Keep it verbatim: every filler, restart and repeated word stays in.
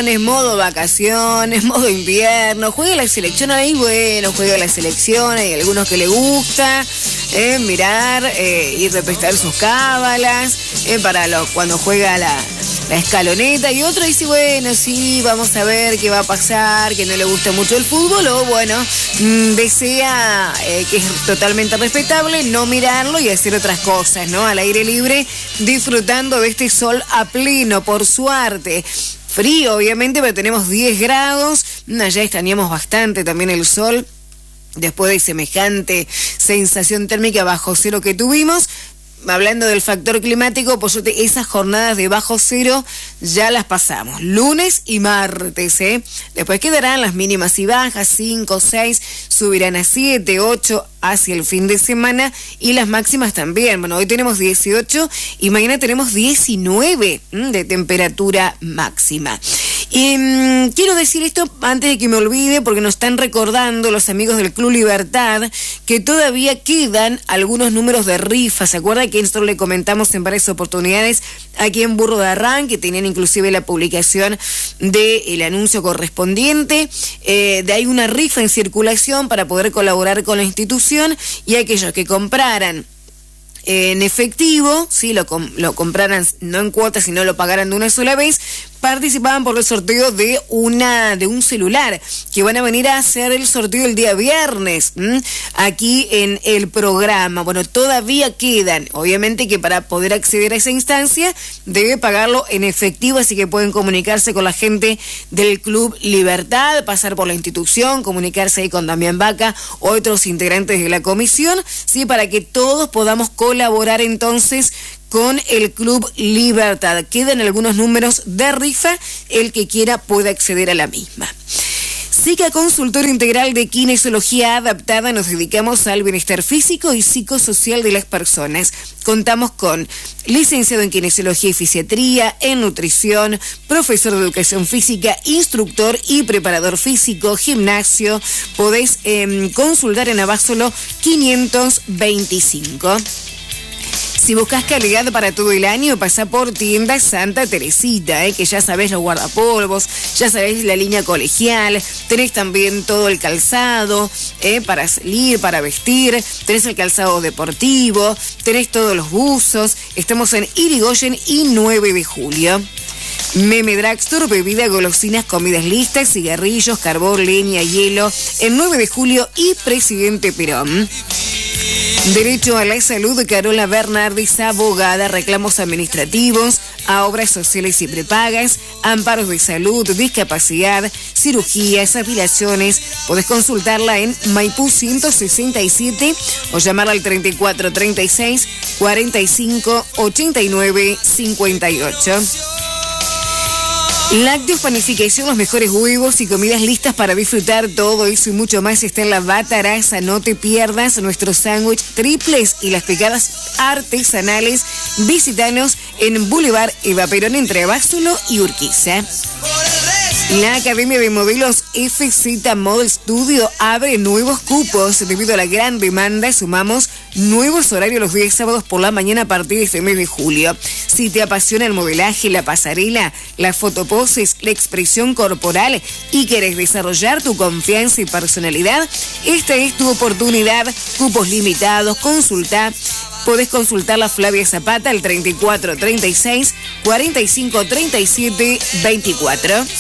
vacaciones, modo vacaciones, modo invierno, juega la selección ahí, bueno, juega la selección, hay algunos que le gusta eh, mirar eh, y respetar sus cábalas eh, para lo, cuando juega la, la escaloneta, y otro dice, bueno, sí, vamos a ver qué va a pasar, que no le gusta mucho el fútbol, o bueno, mmm, desea eh, que es totalmente respetable no mirarlo y hacer otras cosas, ¿no? Al aire libre, disfrutando de este sol a pleno, por suerte. Frío, obviamente, pero tenemos diez grados, allá extrañamos bastante también el sol, después de semejante sensación térmica bajo cero que tuvimos. Hablando del factor climático, pues esas jornadas de bajo cero ya las pasamos, lunes y martes, ¿eh? Después quedarán las mínimas y bajas, cinco, seis, subirán a siete, ocho hacia el fin de semana, y las máximas también. Bueno, hoy tenemos dieciocho y mañana tenemos diecinueve ¿m? De temperatura máxima. Y mmm, quiero decir esto antes de que me olvide, porque nos están recordando los amigos del Club Libertad que todavía quedan algunos números de rifa. ¿Se acuerda que nosotros le comentamos en varias oportunidades aquí en Burro de Arran, que tenían inclusive la publicación del anuncio correspondiente? Eh, de ahí una rifa en circulación para poder colaborar con la institución, y aquellos que compraran en efectivo, sí, lo, com- lo compraran no en cuotas, sino lo pagaran de una sola vez, participaban por el sorteo de una de un celular, que van a venir a hacer el sorteo el día viernes, ¿m? Aquí en el programa. Bueno, todavía quedan, obviamente que para poder acceder a esa instancia debe pagarlo en efectivo, así que pueden comunicarse con la gente del Club Libertad, pasar por la institución, comunicarse ahí con Damián Vaca o otros integrantes de la comisión, sí, para que todos podamos colaborar entonces con el Club Libertad. Quedan algunos números de rifa, el que quiera puede acceder a la misma. SICA Consultorio Integral de Kinesiología Adaptada, nos dedicamos al bienestar físico y psicosocial de las personas. Contamos con licenciado en Kinesiología y Fisiatría, en Nutrición, profesor de Educación Física, instructor y preparador físico, gimnasio. Podés eh, consultar en Abasolo quinientos veinticinco. Si buscas calidad para todo el año, pasa por Tienda Santa Teresita, eh, que ya sabés los guardapolvos, ya sabés la línea colegial, tenés también todo el calzado eh, para salir, para vestir, tenés el calzado deportivo, tenés todos los buzos. Estamos en Irigoyen y nueve de julio. Meme Dragstore, bebida, golosinas, comidas listas, cigarrillos, carbón, leña, hielo, en nueve de julio y Presidente Perón. Derecho a la Salud, Carola Bernardis, abogada, reclamos administrativos, a obras sociales y prepagas, amparos de salud, discapacidad, cirugías, afiliaciones. Podés consultarla en Maipú ciento sesenta y siete o llamarla al treinta y cuatro treinta y seis cuarenta y cinco ochenta y nueve cincuenta y ocho. Lácteos Panificación, los mejores huevos y comidas listas para disfrutar. Todo eso y mucho más está en la Bataraza. No te pierdas nuestros sándwich triples y las picadas artesanales. Visítanos en Boulevard Eva Perón, entre Abasolo y Urquiza. La Academia de Modelos F Z Model Studio abre nuevos cupos. Debido a la gran demanda, sumamos nuevos horarios los días sábados por la mañana a partir de este mes de julio. Si te apasiona el modelaje, la pasarela, las fotoposes, la expresión corporal y querés desarrollar tu confianza y personalidad, esta es tu oportunidad. Cupos limitados, consulta. Podés consultar la Flavia Zapata al treinta y cuatro treinta y seis cuarenta y cinco treinta y siete veinticuatro.